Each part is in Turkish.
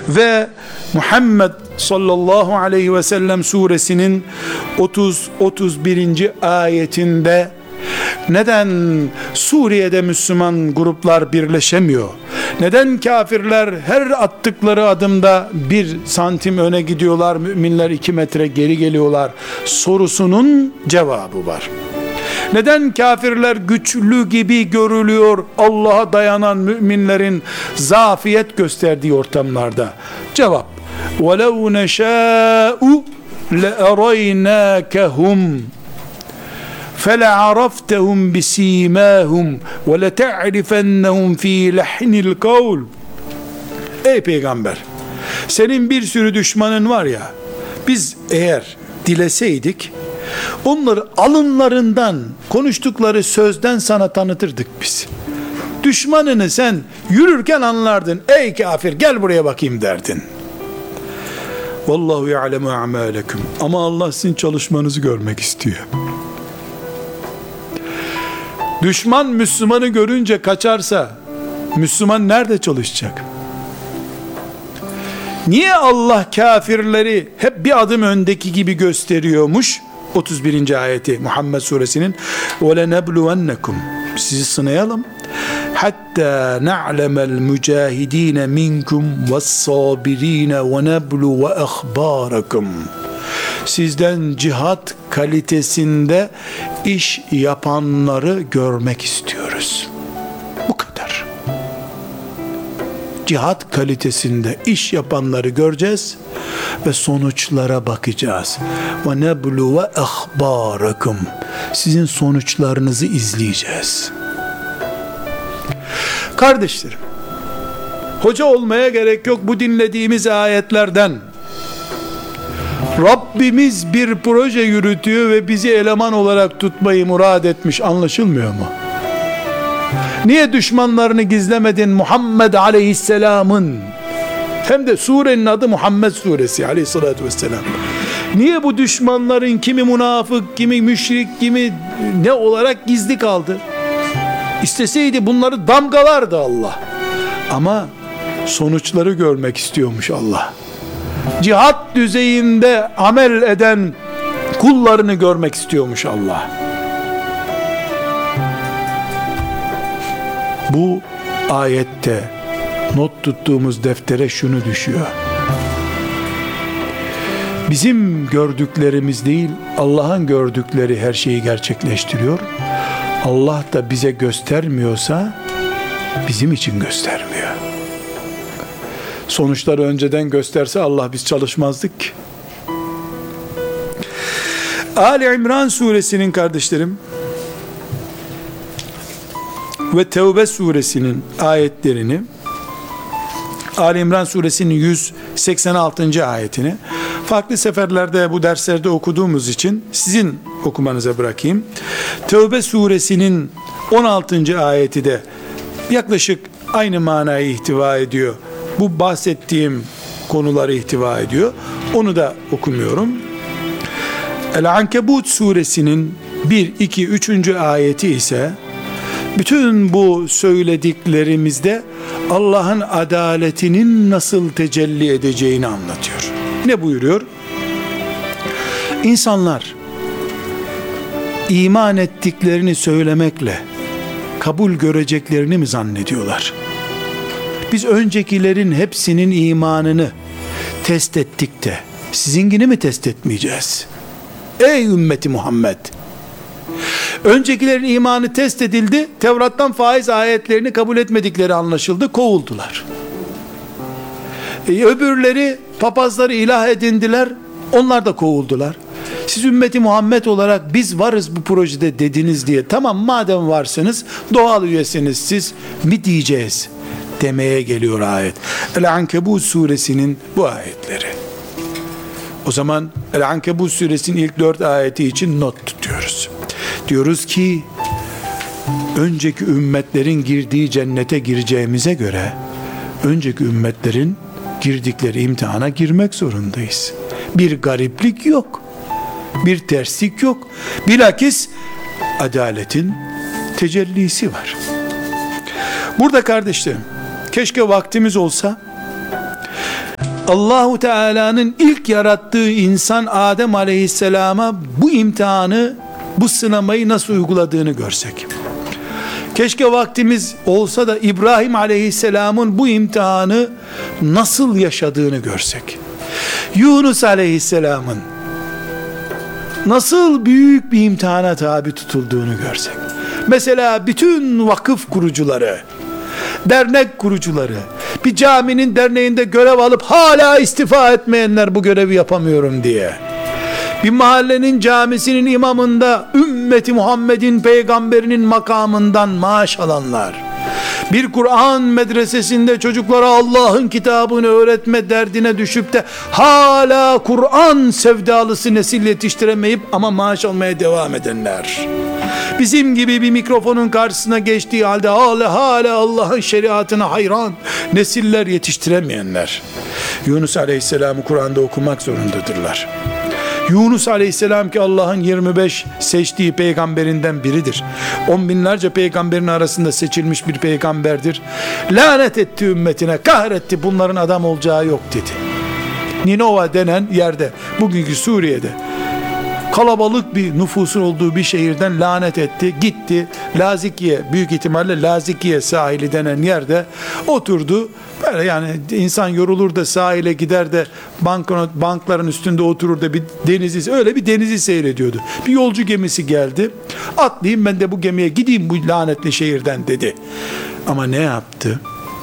Ve Muhammed sallallahu aleyhi ve sellem suresinin 30-31. ayetinde neden Suriye'de Müslüman gruplar birleşemiyor? Neden kafirler her attıkları adımda 1 santim öne gidiyorlar, müminler 2 metre geri geliyorlar sorusunun cevabı var. Neden kafirler güçlü gibi görülüyor Allah'a dayanan müminlerin zafiyet gösterdiği ortamlarda? Cevap: وَلَوْ نَشَاءُ لَأَرَيْنَاكَهُمْ فَلَعَرَفْتَهُمْ بِسِيمَاهُمْ وَلَتَعْرِفَنَّهُمْ ف۪ي لَحْنِ الْقَوْلِ. Ey peygamber, senin bir sürü düşmanın var ya, biz eğer dileseydik onları alınlarından, konuştukları sözden sana tanıtırdık biz. Düşmanını sen yürürken anlardın. Ey kafir, gel buraya bakayım derdin. Vallahu ya'lemu a'malekum. Ama Allah sizin çalışmanızı görmek istiyor. Düşman Müslümanı görünce kaçarsa Müslüman nerede çalışacak? Niye Allah kafirleri hep bir adım öndeki gibi gösteriyormuş? 31. ayeti Muhammed suresinin وَلَنَبْلُوَنَّكُمْ, sizi sınayalım, hatta na'lemel mücahidine minkum ve's-sabirine ve neblu ve ahbarakum. Sizden cihat kalitesinde iş yapanları görmek istiyoruz. Bu kadar. Cihat kalitesinde iş yapanları göreceğiz ve sonuçlara bakacağız. Ve neblu ve ahbarakum. Sizin sonuçlarınızı izleyeceğiz. Kardeşlerim, hoca olmaya gerek yok bu dinlediğimiz ayetlerden. Rabbimiz bir proje yürütüyor ve bizi eleman olarak tutmayı murad etmiş, anlaşılmıyor mu? Niye düşmanlarını gizlemedin Muhammed aleyhisselamın? Hem de surenin adı Muhammed suresi aleyhissalatü vesselam. Niye bu düşmanların kimi münafık, kimi müşrik, kimi ne olarak gizli kaldı? İsteseydi bunları damgalardı Allah. Ama sonuçları görmek istiyormuş Allah. Cihat düzeyinde amel eden kullarını görmek istiyormuş Allah. Bu ayette not tuttuğumuz deftere şunu düşüyor: bizim gördüklerimiz değil, Allah'ın gördükleri her şeyi gerçekleştiriyor. Allah da bize göstermiyorsa bizim için göstermiyor. Sonuçları önceden gösterse Allah, biz çalışmazdık ki. Ali İmran suresinin kardeşlerim ve Tevbe suresinin ayetlerini, Ali İmran suresinin 186. ayetini farklı seferlerde bu derslerde okuduğumuz için sizin okumanıza bırakayım. Tevbe suresinin 16. ayeti de yaklaşık aynı manayı ihtiva ediyor. Bu bahsettiğim konuları ihtiva ediyor. Onu da okumuyorum. El-Ankebut suresinin 1, 2, 3. ayeti ise bütün bu söylediklerimizde Allah'ın adaletinin nasıl tecelli edeceğini anlatıyor. Ne buyuruyor? İnsanlar iman ettiklerini söylemekle kabul göreceklerini mi zannediyorlar? Biz öncekilerin hepsinin imanını test ettik de sizinkini mi test etmeyeceğiz? Ey ümmeti Muhammed! Öncekilerin imanı test edildi, Tevrat'tan faiz ayetlerini kabul etmedikleri anlaşıldı, kovuldular. Öbürleri papazları ilah edindiler, onlar da kovuldular. Siz ümmeti Muhammed olarak biz varız bu projede dediniz diye, tamam madem varsınız, doğal üyesiniz siz mi diyeceğiz demeye geliyor ayet. El-Ankebut suresinin bu ayetleri. O zaman El-Ankebut suresinin ilk 4 ayeti için not tutuyoruz. Diyoruz ki önceki ümmetlerin girdiği cennete gireceğimize göre önceki ümmetlerin girdikleri imtihana girmek zorundayız. Bir gariplik yok, bir terslik yok. Bilakis adaletin tecellisi var. Burada kardeşlerim, keşke vaktimiz olsa Allahu Teala'nın ilk yarattığı insan Adem Aleyhisselam'a bu imtihanı, bu sınamayı nasıl uyguladığını görsek. Keşke vaktimiz olsa da İbrahim Aleyhisselam'ın bu imtihanı nasıl yaşadığını görsek. Yunus Aleyhisselam'ın nasıl büyük bir imtihana tabi tutulduğunu görsek. Mesela bütün vakıf kurucuları, dernek kurucuları, bir caminin derneğinde görev alıp hala istifa etmeyenler, bu görevi yapamıyorum diye. Bir mahallenin camisinin imamında ümmeti Muhammed'in, peygamberinin makamından maaş alanlar, bir Kur'an medresesinde çocuklara Allah'ın kitabını öğretme derdine düşüp de hala Kur'an sevdalısı nesil yetiştiremeyip ama maaş almaya devam edenler, bizim gibi bir mikrofonun karşısına geçtiği halde hala Allah'ın şeriatına hayran nesiller yetiştiremeyenler, Yunus Aleyhisselam'ı Kur'an'da okumak zorundadırlar. Yunus Aleyhisselam ki Allah'ın 25 seçtiği peygamberinden biridir. 10 binlerce peygamberin arasında seçilmiş bir peygamberdir. Lanet etti ümmetine, kahretti, bunların adam olacağı yok dedi. Ninova denen yerde, bugünkü Suriye'de, kalabalık bir nüfusun olduğu bir şehirden lanet etti, gitti Lazikiye, büyük ihtimalle Lazikiye sahili denen yerde oturdu. Böyle yani insan yorulur da sahile gider de bankların üstünde oturur da bir denizi, öyle bir denizi seyrediyordu. Bir yolcu gemisi geldi. Atlayayım ben de bu gemiye, gideyim bu lanetli şehirden dedi. Ama ne yaptı?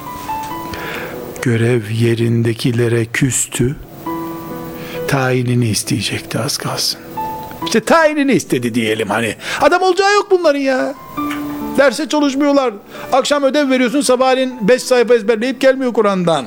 Görev yerindekilere küstü. Tayinini isteyecekti az kalsın. İşte tayinini istedi diyelim hani. Adam olacağı yok bunların ya. Derse çalışmıyorlar. Akşam ödev veriyorsun, sabahleyin 5 sayfa ezberleyip gelmiyor Kur'an'dan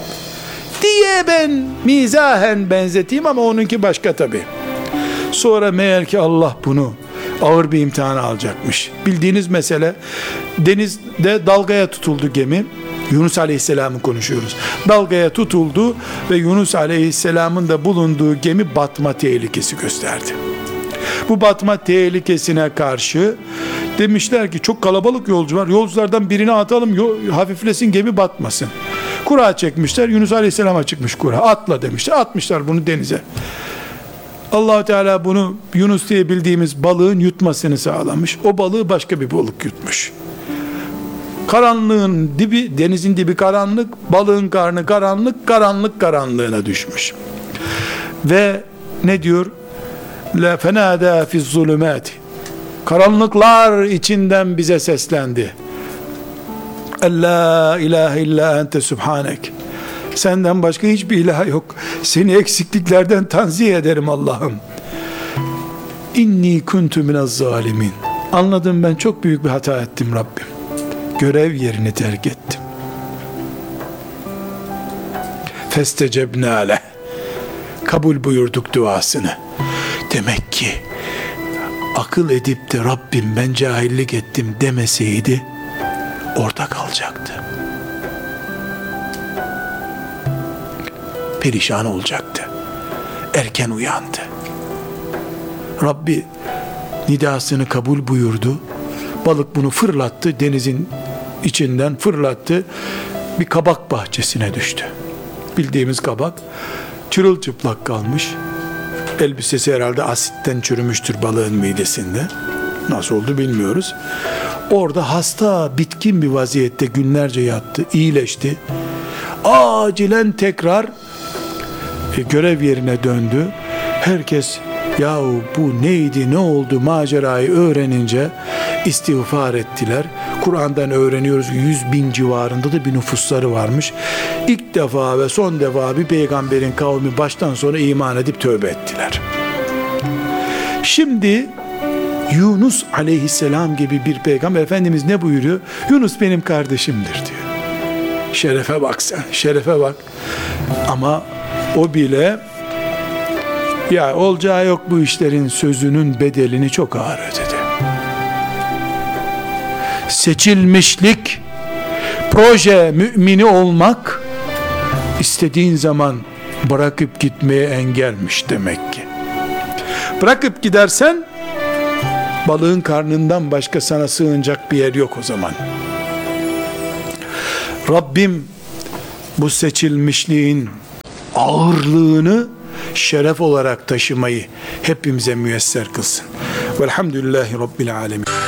diye ben mizahen benzeteyim ama onunki başka tabi. Sonra meğer ki Allah bunu ağır bir imtihana alacakmış. Bildiğiniz mesele, denizde dalgaya tutuldu gemi. Yunus Aleyhisselam'ı konuşuyoruz. Dalgaya tutuldu ve Yunus Aleyhisselam'ın da bulunduğu gemi batma tehlikesi gösterdi. Bu batma tehlikesine karşı demişler ki çok kalabalık yolcu var, yolculardan birini atalım, hafiflesin, gemi batmasın. Kura çekmişler, Yunus Aleyhisselam'a çıkmış kura, atla demişler, atmışlar bunu denize. Allah Teala bunu Yunus diye bildiğimiz balığın yutmasını sağlamış. O balığı başka bir balık yutmuş. Karanlığın dibi, denizin dibi karanlık, balığın karnı karanlık, karanlık karanlığına düşmüş. Ve ne diyor? La fenada fi's zulumati. Karanlıklar içinden bize seslendi. La ilahe illa ente subhanek. Senden başka hiçbir ilah yok. Seni eksikliklerden tanzih ederim Allah'ım. İnni kuntu minez zalimin. Anladım, ben çok büyük bir hata ettim Rabbim. Görev yerini terk ettim. Festecebnâ leh. Kabul buyurduk duasını. Demek ki akıl edip de Rabbim ben cahillik ettim demeseydi orada kalacaktı. Perişan olacaktı. Erken uyandı. Rabbi nidasını kabul buyurdu. Balık bunu fırlattı, denizin içinden fırlattı. Bir kabak bahçesine düştü. Bildiğimiz kabak çırılçıplak kalmış. Elbisesi herhalde asitten çürümüştür balığın midesinde. Nasıl oldu bilmiyoruz. Orada hasta, bitkin bir vaziyette günlerce yattı, iyileşti. Acilen tekrar görev yerine döndü. Herkes yahu bu neydi, ne oldu macerayı öğrenince istiğfar ettiler. Kur'an'dan öğreniyoruz 100.000 civarında da bir nüfusları varmış. İlk defa ve son defa bir peygamberin kavmi baştan sona iman edip tövbe ettiler. Şimdi Yunus aleyhisselam gibi bir peygamber, Efendimiz ne buyuruyor? Yunus benim kardeşimdir diyor. Şerefe bak sen, şerefe bak. Ama o bile ya olacağı yok bu işlerin sözünün bedelini çok ağır ödedi. Seçilmişlik, proje mümini olmak, istediğin zaman bırakıp gitmeye engelmiş demek ki. Bırakıp gidersen balığın karnından başka sana sığınacak bir yer yok o zaman. Rabbim bu seçilmişliğin ağırlığını şeref olarak taşımayı hepimize müyesser kılsın. Velhamdülillahi Rabbil alemin.